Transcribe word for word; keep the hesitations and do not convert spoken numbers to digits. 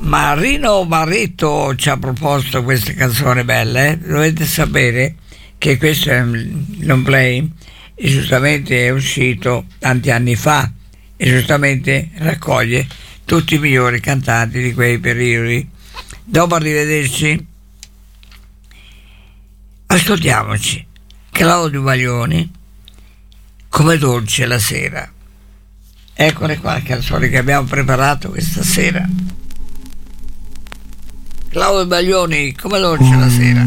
Ma Rino Barretto ci ha proposto queste canzoni belle, eh? Dovete sapere che questo è un long play e giustamente è uscito tanti anni fa e giustamente raccoglie tutti i migliori cantanti di quei periodi. Dopo arrivederci, ascoltiamoci Claudio Baglioni, Come dolce la sera. Eccole qua le canzoni che abbiamo preparato questa sera. Claudio Baglioni, Come dolce la sera.